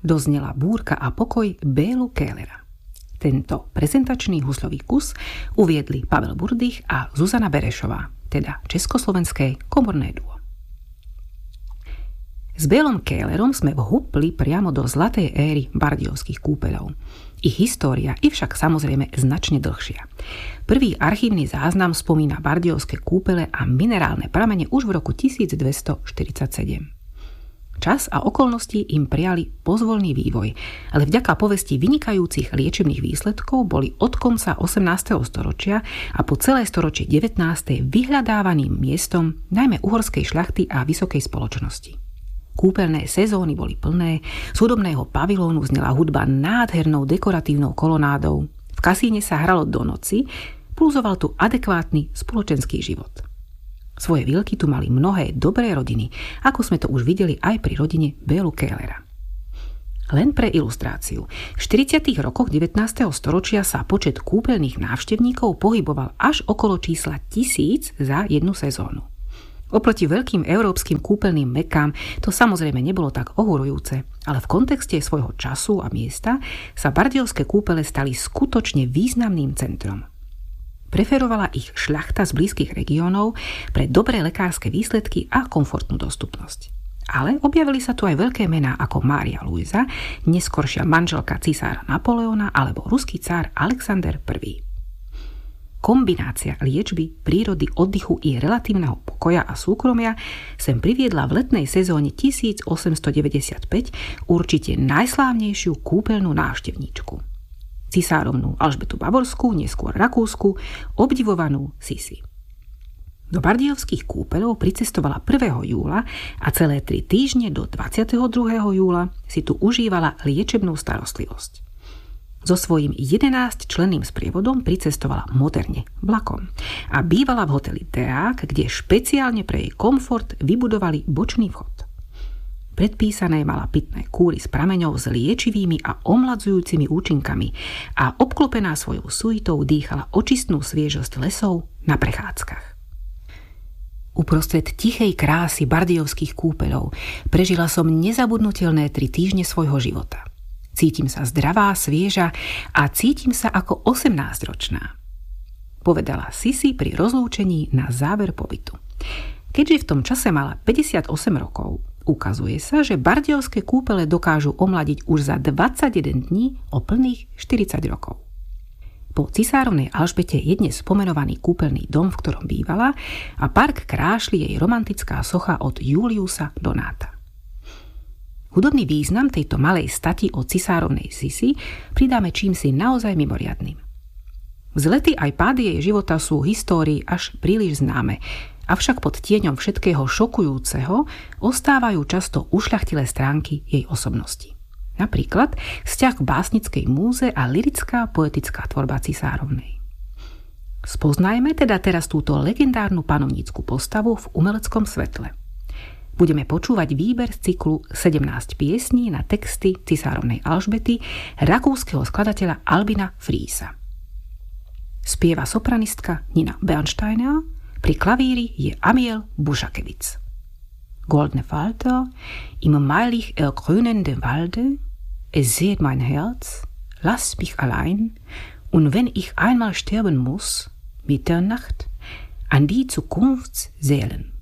doznela Búrka a pokoj Bélu Köhlera. Tento prezentačný huslový kus uviedli Pavel Burdych a Zuzana Berešová, teda československé komorné duo. S Bélom Köhlerom sme vhupli priamo do zlatej éry bardejovských kúpeľov. Ich história je však samozrejme značne dlhšia. Prvý archívny záznam spomína bardejovské kúpele a minerálne pramene už v roku 1247. Čas a okolnosti im prijali pozvolný vývoj, ale vďaka povesti vynikajúcich liečebných výsledkov boli od konca 18. storočia a po celé storočie 19. vyhľadávaným miestom najmä uhorskej šľachty a vysokej spoločnosti. Kúpeľné sezóny boli plné, z hudobného pavilónu znela hudba nádhernou dekoratívnou kolonádou, v kasíne sa hralo do noci, pulzoval tu adekvátny spoločenský život. Svoje výlky tu mali mnohé dobré rodiny, ako sme to už videli aj pri rodine Bélu Köhlera. Len pre ilustráciu, v 40. rokoch 19. storočia sa počet kúpeľných návštevníkov pohyboval až okolo čísla 1000 za jednu sezónu. Oproti veľkým európskym kúpeľným mekám to samozrejme nebolo tak ohurujúce, ale v kontexte svojho času a miesta sa bardejovské kúpele stali skutočne významným centrom. Preferovala ich šľachta z blízkych regiónov pre dobré lekárske výsledky a komfortnú dostupnosť. Ale objavili sa tu aj veľké mená ako Mária Luisa, neskoršia manželka cisára Napoleona alebo ruský cár Alexander I. Kombinácia liečby, prírody, oddychu i relatívneho pokoja a súkromia sem priviedla v letnej sezóne 1895 určite najslávnejšiu kúpeľnú návštevníčku. Cisárovnú Alžbetu Bavorskú, neskôr Rakúsku, obdivovanú Sisi. Do bardejovských kúpeľov pricestovala 1. júla a celé 3 týždne do 22. júla si tu užívala liečebnú starostlivosť. So svojím 11-členným sprievodom pricestovala moderne, vlakom a bývala v hoteli Deák, kde špeciálne pre jej komfort vybudovali bočný vchod. Predpísané mala pitné kúry s prameňou s liečivými a omladzujúcimi účinkami a obklopená svojou suitou dýchala očistnú sviežosť lesov na prechádzkach. Uprostred tichej krásy bardejovských kúpeľov prežila som nezabudnutelné 3 týždne svojho života. Cítim sa zdravá, svieža a cítim sa ako 18-ročná. Povedala Sisi pri rozlúčení na záver pobytu. Keďže v tom čase mala 58 rokov, ukazuje sa, že bardejovské kúpele dokážu omladiť už za 21 dní o plných 40 rokov. Po cisárovnej Alžbete je dnes spomenovaný kúpeľný dom, v ktorom bývala, a park krášli jej romantická socha od Juliusa Donáta. Hudobný význam tejto malej stati od cisárovnej Sisi pridáme čímsi naozaj mimoriadnym. Vzlety aj pády jej života sú histórii až príliš známe, avšak pod tieňom všetkého šokujúceho ostávajú často ušľachtilé stránky jej osobnosti. Napríklad vzťah k básnickej múze a lyrická poetická tvorba cisárovnej. Spoznajme teda teraz túto legendárnu panovnícku postavu v umeleckom svetle. Budeme počúvať výber z cyklu 17 piesní na texty cisárovnej Alžbety rakúskeho skladateľa Albina Friesa. Spieva sopranistka Nina Bernsteiner, pri klavíri je Amiel Bušakewicz. Goldne Falter, im meilig ergrünenden Walde, es sehet mein Herz, lass mich allein, und wenn ich einmal sterben muss, Mitternacht, an die Zukunftsseelen.